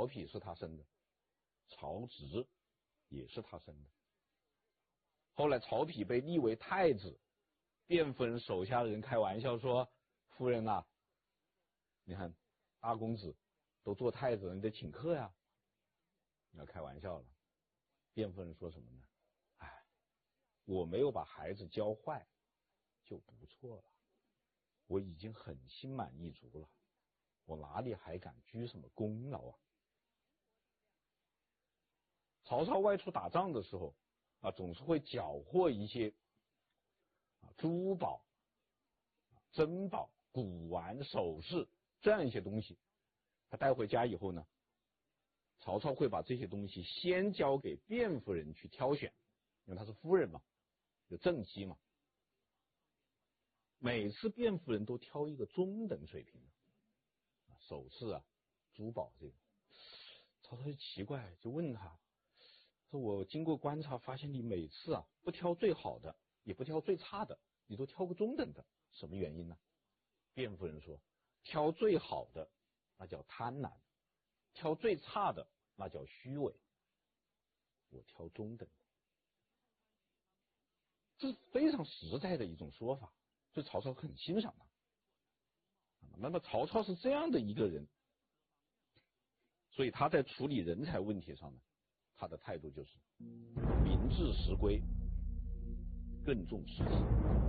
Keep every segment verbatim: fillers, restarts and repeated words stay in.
曹丕是他生的，曹植也是他生的。后来曹丕被立为太子，卞夫人手下人开玩笑说：“夫人啊，你看大公子都做太子了，你得请客呀。”你要开玩笑了。卞夫人说什么呢？哎，我没有把孩子教坏就不错了，我已经很心满意足了，我哪里还敢居什么功劳啊？曹操外出打仗的时候啊，总是会缴获一些啊珠宝、珍宝、古玩、首饰这样一些东西。他带回家以后呢，曹操会把这些东西先交给卞夫人去挑选，因为她是夫人嘛，有正妻嘛。每次卞夫人都挑一个中等水平的啊，首饰啊、珠宝这个。曹操就奇怪，就问他说：“我经过观察发现，你每次啊不挑最好的，也不挑最差的，你都挑个中等的，什么原因呢？”卞夫人说：“挑最好的那叫贪婪，挑最差的那叫虚伪，我挑中等的。”这是非常实在的一种说法，所以曹操很欣赏他。那么曹操是这样的一个人，所以他在处理人才问题上呢，他的态度就是明至实归，更重实际。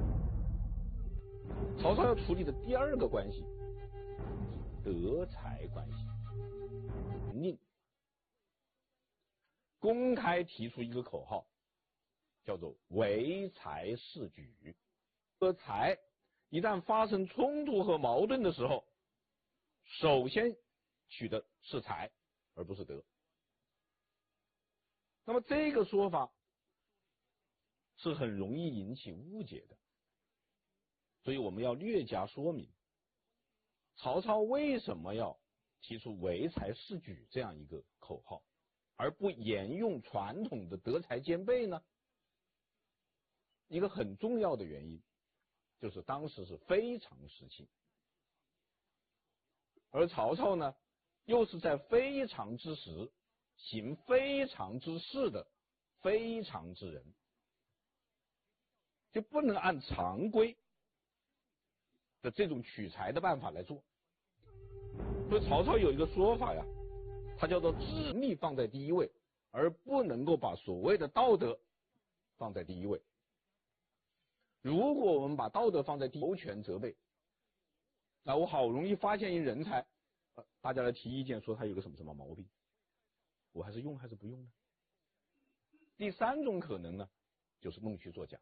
曹操要处理的第二个关系是德才关系。宁公开提出一个口号，叫做唯才是举。德才一旦发生冲突和矛盾的时候，首先取的是才，而不是德。那么这个说法是很容易引起误解的，所以我们要略加说明，曹操为什么要提出唯才是举这样一个口号，而不沿用传统的德才兼备呢？一个很重要的原因就是当时是非常时期，而曹操呢又是在非常之时行非常之事的非常之人，就不能按常规的这种取材的办法来做。所以曹操有一个说法呀，他叫做智力放在第一位，而不能够把所谓的道德放在第一位。如果我们把道德放在第一，谋权责备，那我好容易发现一人才，呃，大家来提意见说他有个什么什么毛病，我还是用还是不用呢？第三种可能呢，就是弄虚作假。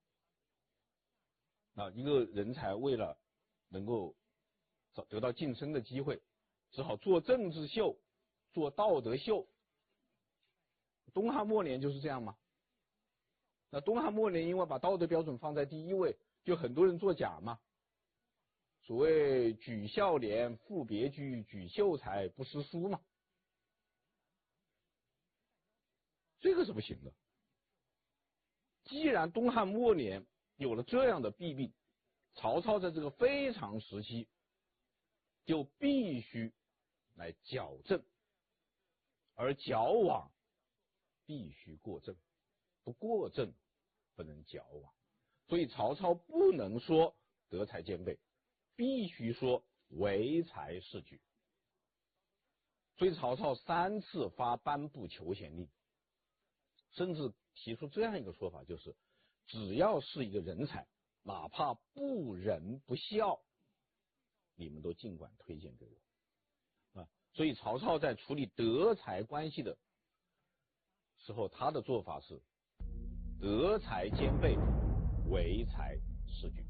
那一个人才为了能够得到晋升的机会，只好做政治秀，做道德秀。东汉末年就是这样嘛。那东汉末年因为把道德标准放在第一位，就很多人作假嘛。所谓举孝廉，赋别居，举秀才，不识书嘛。这个是不行的。既然东汉末年有了这样的弊病，曹操在这个非常时期就必须来矫正，而矫枉必须过正，不过正不能矫枉。所以曹操不能说德才兼备，必须说唯才是举。所以曹操三次发颁布求贤令，甚至提出这样一个说法，就是只要是一个人才，哪怕不仁不孝，你们都尽管推荐给我啊。所以曹操在处理德才关系的时候，他的做法是德才兼备，唯才是举。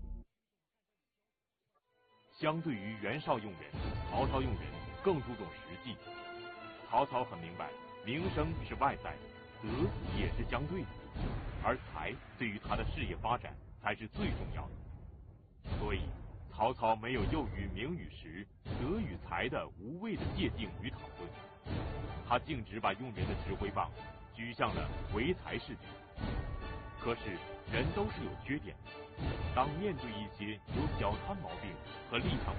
相对于袁绍用人，曹操用人更注重实际。曹操很明白，名声是外在的，德也是相对的，而才对于他的事业发展才是最重要的。所以曹操没有囿于名与实、德与才的无谓的界定与讨论，他径直把用人的指挥棒举向了唯才是举。可是人都是有缺点的，当面对一些有小贪毛病和立场